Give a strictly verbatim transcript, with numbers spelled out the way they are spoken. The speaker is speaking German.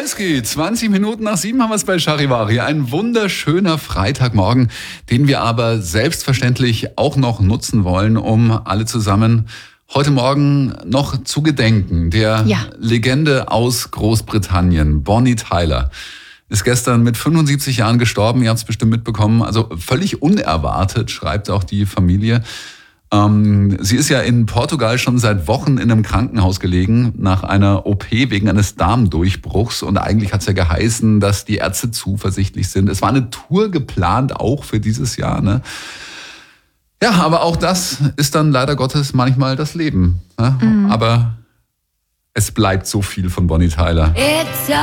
Es geht. zwanzig Minuten nach sieben haben wir es bei Charivari. Ein wunderschöner Freitagmorgen, den wir aber selbstverständlich auch noch nutzen wollen, um alle zusammen heute Morgen noch zu gedenken. Der Ja. Legende aus Großbritannien, Bonnie Tyler, ist gestern mit fünfundsiebzig Jahren gestorben. Ihr habt es bestimmt mitbekommen. Also völlig unerwartet, schreibt auch die Familie. Ähm, sie ist ja in Portugal schon seit Wochen in einem Krankenhaus gelegen, nach einer O P wegen eines Darmdurchbruchs. Und eigentlich hat es ja geheißen, dass die Ärzte zuversichtlich sind. Es war eine Tour geplant, auch für dieses Jahr, ne? Ja, aber auch das ist dann leider Gottes manchmal das Leben. Ne? Mhm. Aber es bleibt so viel von Bonnie Tyler. It's